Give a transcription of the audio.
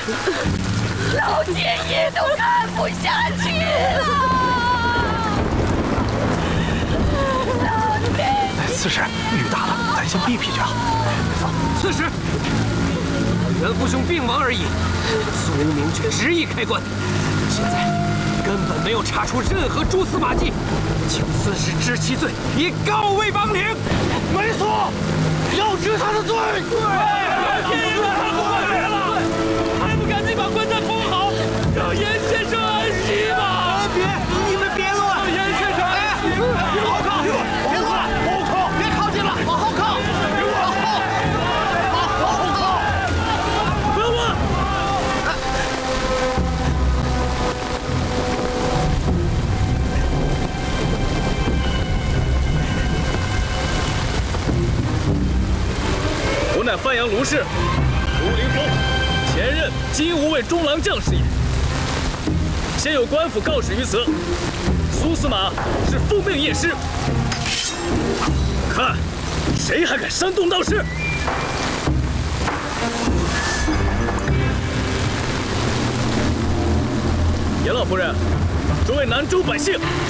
老天爷都看不下去了！老天爷！ 刺史，雨大了，咱先避避去啊！走。 刺史，袁父兄病亡而已，苏明却执意开棺，现在根本没有查出任何蛛丝马迹，请刺史治其罪，以告慰亡灵。 没错，要治他的罪。 对， 天爷快不来了，还不赶紧把棺材封好，让严先生安息吧！ 别，你们别乱！ 让严先生安息！别靠，别乱，好靠，别靠近了，往后靠，往后，往后靠，不要乱！ 吾乃范阳卢氏卢凌风，前任金吾卫中郎将士也。现有官府告示于此，苏司马是奉命夜尸。看，谁还敢煽动闹事？严老夫人，诸位南州百姓，